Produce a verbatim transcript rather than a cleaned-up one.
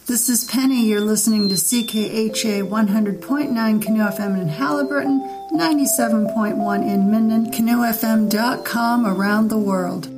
This is Penny. You're listening to C K H A one hundred point nine Canoe F M in Haliburton, ninety-seven point one in Minden, canoe f m dot com around the world.